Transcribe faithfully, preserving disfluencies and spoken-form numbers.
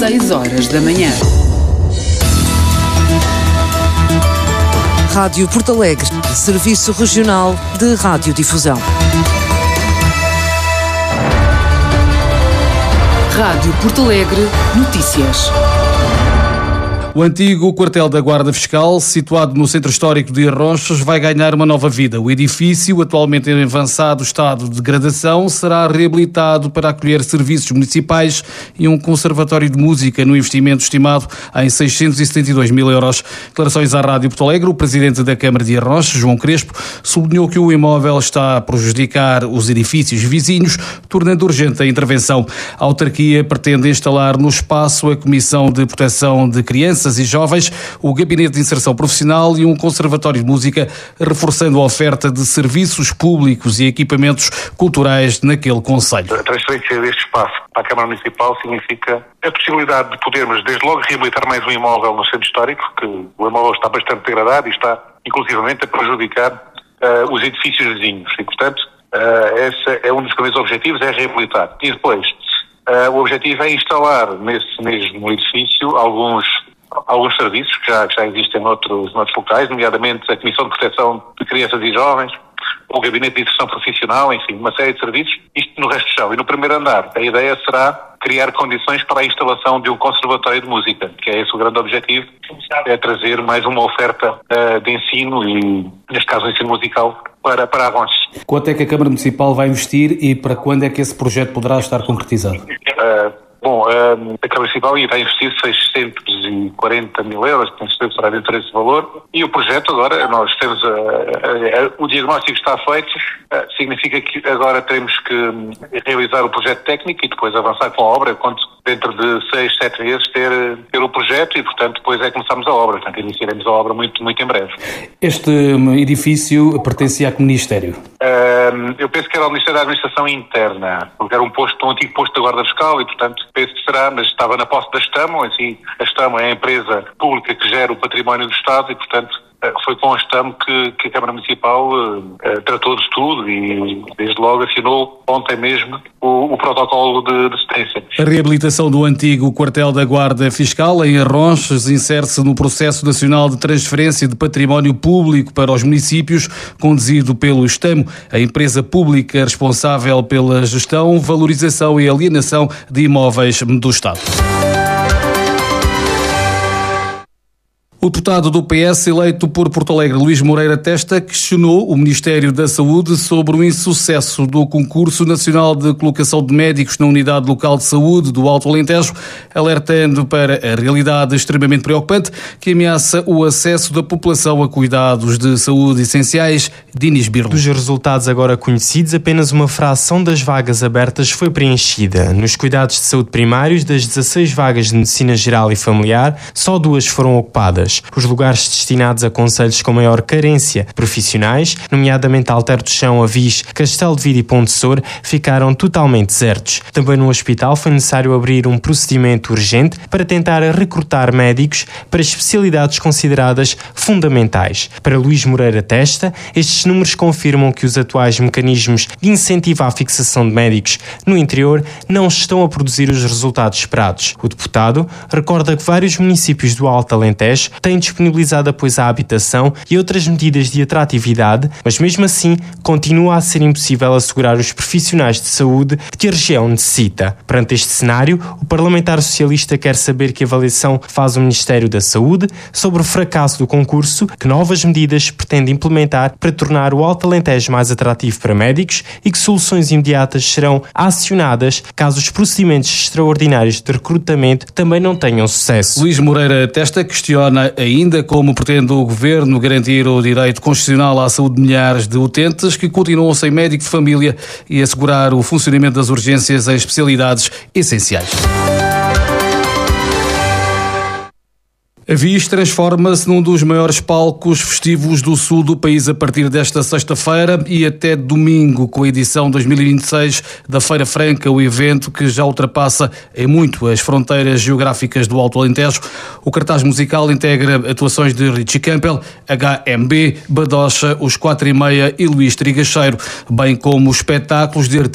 seis horas da manhã. Rádio Porto Alegre, Serviço Regional de Radiodifusão. Rádio Porto Alegre, notícias. O antigo quartel da Guarda Fiscal, situado no centro histórico de Arronches, vai ganhar uma nova vida. O edifício, atualmente em avançado estado de degradação, será reabilitado para acolher serviços municipais e um conservatório de música no investimento estimado em seiscentos e setenta e dois mil euros. Declarações à Rádio Porto Alegre, o presidente da Câmara de Arronches, João Crespo, sublinhou que o imóvel está a prejudicar os edifícios vizinhos, tornando urgente a intervenção. A autarquia pretende instalar no espaço a Comissão de Proteção de Crianças e jovens, o Gabinete de Inserção Profissional e um conservatório de música, reforçando a oferta de serviços públicos e equipamentos culturais naquele concelho. A transferência deste espaço para a Câmara Municipal significa a possibilidade de podermos, desde logo, reabilitar mais um imóvel no centro histórico, que o imóvel está bastante degradado e está, inclusivamente, a prejudicar uh, os edifícios vizinhos. E, portanto, uh, esse é um dos primeiros objetivos, é reabilitar. E depois, uh, o objetivo é instalar nesse mesmo edifício alguns alguns serviços que já, que já existem noutros, noutros locais, nomeadamente a Comissão de Proteção de Crianças e Jovens, o Gabinete de Inserção Profissional, enfim, uma série de serviços, isto no resto do chão. E no primeiro andar, a ideia será criar condições para a instalação de um conservatório de música, que é esse o grande objetivo, é trazer mais uma oferta uh, de ensino e, neste caso, ensino musical para, para Arronches. Quanto é que a Câmara Municipal vai investir e para quando é que esse projeto poderá estar concretizado? Uh, Bom, a Câmara Municipal irá investir seiscentos e quarenta mil euros, portanto, será dentro desse valor. E o projeto agora, nós temos, a, a, a, o diagnóstico está feito, a, significa que agora temos que realizar o projeto técnico e depois avançar com a obra, quando dentro de seis, sete meses ter, ter o projeto e, portanto, depois é que começamos a obra. Portanto, iniciaremos a obra muito, muito em breve. Este edifício pertencia a que ministério? Uh, eu penso que era o Ministério da Administração Interna, porque era um posto, um antigo posto da Guarda Fiscal e, portanto, penso que será, mas estava na posse da Estamo, assim, a Estamo é a empresa pública que gera o património do Estado e, portanto, foi com a Estamo que, que a Câmara Municipal uh, tratou de tudo e, desde logo, assinou ontem mesmo o, o protocolo de, de cedência. A reabilitação do antigo quartel da Guarda Fiscal em Arronches insere-se no processo nacional de transferência de património público para os municípios, conduzido pelo Estamo, a empresa pública responsável pela gestão, valorização e alienação de imóveis do Estado. O deputado do P S eleito por Porto Alegre, Luís Moreira Testa, questionou o Ministério da Saúde sobre o insucesso do concurso nacional de colocação de médicos na Unidade Local de Saúde do Alto Alentejo, alertando para a realidade extremamente preocupante que ameaça o acesso da população a cuidados de saúde essenciais. Dinis Birlo. Dos resultados agora conhecidos, apenas uma fração das vagas abertas foi preenchida. Nos cuidados de saúde primários, das dezasseis vagas de medicina geral e familiar, só duas foram ocupadas. Os lugares destinados a concelhos com maior carência profissionais, nomeadamente Alter do Chão, Avis, Castelo de Vide e Ponte Sor, ficaram totalmente desertos. Também no hospital foi necessário abrir um procedimento urgente para tentar recrutar médicos para especialidades consideradas fundamentais. Para Luís Moreira Testa, estes números confirmam que os atuais mecanismos de incentivo à fixação de médicos no interior não estão a produzir os resultados esperados. O deputado recorda que vários municípios do Alto Alentejo têm disponibilizado apoios à habitação e outras medidas de atratividade, mas mesmo assim continua a ser impossível assegurar os profissionais de saúde de que a região necessita. Perante este cenário, o parlamentar socialista quer saber que avaliação faz o Ministério da Saúde sobre o fracasso do concurso, que novas medidas pretende implementar para tornar o Alto Alentejo mais atrativo para médicos e que soluções imediatas serão acionadas caso os procedimentos extraordinários de recrutamento também não tenham sucesso. Luís Moreira Testa questiona ainda como pretende o Governo garantir o direito constitucional à saúde de milhares de utentes que continuam sem médico de família e assegurar o funcionamento das urgências em especialidades essenciais. A Avis transforma-se num dos maiores palcos festivos do sul do país a partir desta sexta-feira e até domingo, com a edição dois mil e vinte e seis da Feira Franca, o evento que já ultrapassa em muito as fronteiras geográficas do Alto Alentejo. O cartaz musical integra atuações de Richie Campbell, H M B, Badocha, Os Quatro e Meia e Luís Trigacheiro, bem como espetáculos de artistas